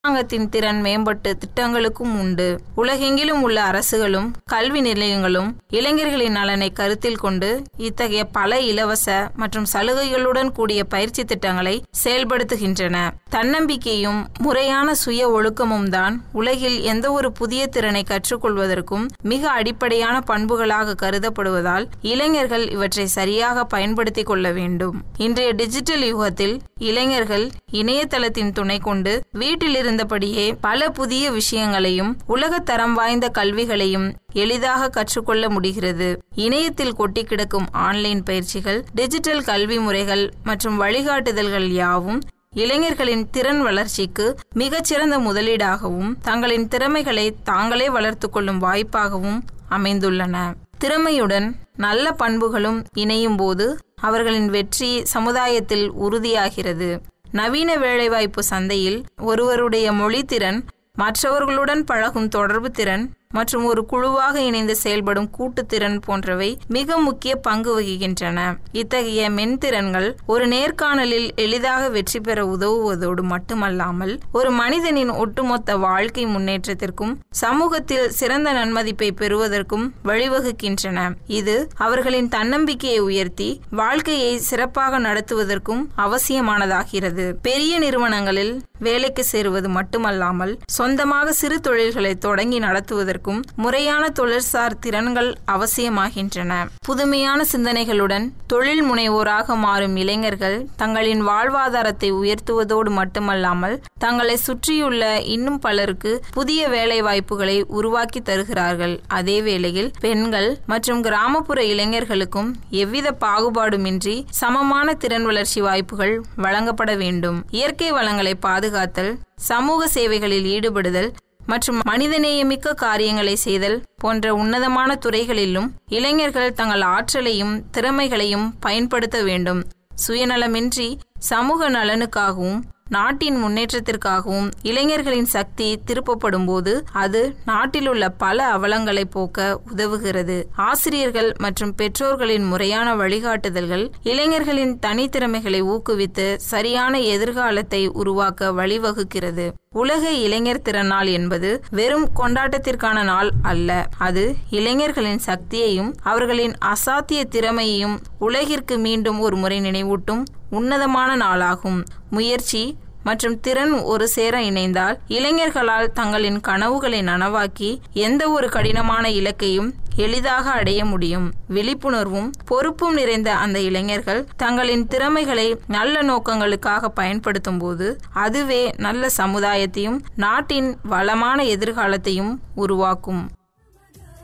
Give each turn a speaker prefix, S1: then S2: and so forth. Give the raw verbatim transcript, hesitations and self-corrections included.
S1: அரசாங்கத்தின் திறன் மேம்பட்டு திட்டங்களுக்கும் உண்டு. உலகெங்கிலும் உள்ள அரசுகளும் கல்வி நிலையங்களும் இளைஞர்களின் நலனை கருத்தில் கொண்டு இத்தகைய பல இலவச மற்றும் சலுகைகளுடன் கூடிய பயிற்சி திட்டங்களை செயல்படுத்துகின்றன. தன்னம்பிக்கையும் முறையான சுய ஒழுக்கமும் தான் உலகில் எந்த ஒரு புதிய திறனை கற்றுக்கொள்வதற்கும் மிக அடிப்படையான பண்புகளாக கருதப்படுவதால் இளைஞர்கள் இவற்றை சரியாக பயன்படுத்திக் கொள்ள வேண்டும். இன்றைய டிஜிட்டல் யுகத்தில் இளைஞர்கள் இணையதளத்தின் துணை கொண்டு வீட்டில் இருந்தபடியே பல புதிய விஷயங்களையும் உலக தரம் வாய்ந்த கல்விகளையும் எளிதாக கற்றுக்கொள்ள முடிகிறது. இணையத்தில் கொட்டி கிடக்கும் ஆன்லைன் பயிற்சிகள், டிஜிட்டல் கல்வி முறைகள் மற்றும் வழிகாட்டுதல்கள் யாவும் இளைஞர்களின் திறன் வளர்ச்சிக்கு மிகச்சிறந்த முதலீடாகவும் தங்களின் திறமைகளை தாங்களே வளர்த்து கொள்ளும் வாய்ப்பாகவும் அமைந்துள்ளன. திறமையுடன் நல்ல பண்புகளும் இணையும் போது அவர்களின் வெற்றி சமுதாயத்தில் உறுதியாகிறது. நவீன வேலைவாய்ப்பு சந்தையில் ஒருவருடைய மொழி திறன், மற்றவர்களுடன் பழகும் தொடர்பு திறன் மற்றும் ஒரு குழுவாக இணைந்து செயல்படும் கூட்டுத்திறன் போன்றவை மிக முக்கிய பங்கு வகிக்கின்றன. இத்தகைய மென்திறன்கள் ஒரு நேர்காணலில் எளிதாக வெற்றி பெற உதவுவதோடு மட்டுமல்லாமல் ஒரு மனிதனின் ஒட்டுமொத்த வாழ்க்கை முன்னேற்றத்திற்கும் சமூகத்தில் சிறந்த நன்மதிப்பை பெறுவதற்கும் வழிவகுக்கின்றன. இது அவர்களின் தன்னம்பிக்கையை உயர்த்தி வாழ்க்கையை சிறப்பாக நடத்துவதற்கும் அவசியமானதாகிறது. பெரிய நிறுவனங்களில் வேலைக்கு சேருவது மட்டுமல்லாமல் சொந்தமாக சிறு தொழில்களை தொடங்கி நடத்துவதற்கு முறையான தொழிற்சார் திறன்கள் அவசியமாகின்றன. புதுமையான சிந்தனைகளுடன் தொழில் முனைவோராக மாறும் இளைஞர்கள் தங்களின் வாழ்வாதாரத்தை உயர்த்துவதோடு மட்டுமல்லாமல் தங்களை சுற்றியுள்ள இன்னும் பலருக்கு புதிய வேலை வாய்ப்புகளை உருவாக்கி தருகிறார்கள். அதே வேளையில் பெண்கள் மற்றும் கிராமப்புற இளைஞர்களுக்கும் எவ்வித பாகுபாடுமின்றி சமமான திறன் வளர்ச்சி வாய்ப்புகள் வழங்கப்பட வேண்டும். இயற்கை வளங்களை பாதுகாத்தல், சமூக சேவைகளில் ஈடுபடுதல் மற்றும் மனிதநேயமிக்க காரியங்களை செய்தல் போன்ற உன்னதமான துறைகளிலும் இளைஞர்கள் தங்கள் ஆற்றலையும் திறமைகளையும் பயன்படுத்த வேண்டும். சுயநலமின்றி சமூக நலனுக்காகவும் நாட்டின் முன்னேற்றத்திற்காகவும் இளைஞர்களின் சக்தி திருப்பப்படும் போது அது நாட்டில் உள்ள பல அவலங்களை போக்க உதவுகிறது. ஆசிரியர்கள் மற்றும் பெற்றோர்களின் முறையான வழிகாட்டுதல்கள் இளைஞர்களின் தனித்திறமைகளை ஊக்குவித்து சரியான எதிர்காலத்தை உருவாக்க வழிவகுக்கிறது. உலக இளைஞர் திறனாள் என்பது வெறும் கொண்டாட்டத்திற்கான நாள் அல்ல. அது இளைஞர்களின் சக்தியையும் அவர்களின் அசாத்திய திறமையையும் உலகிற்கு மீண்டும் ஒரு முறை நினைவூட்டும் உன்னதமான நாளாகும். முயற்சி மற்றும் திறன் ஒரு சேர இணைந்தால் இளைஞர்களால் தங்களின் கனவுகளை நனவாக்கி எந்த ஒரு கடினமான இலக்கையும் எளிதாக அடைய முடியும். விழிப்புணர்வும் பொறுப்பும் நிறைந்த அந்த இளைஞர்கள் தங்களின் திறமைகளை நல்ல நோக்கங்களுக்காக பயன்படுத்தும் போது அதுவே நல்ல சமுதாயத்தையும் நாட்டின் வளமான எதிர்காலத்தையும் உருவாக்கும்.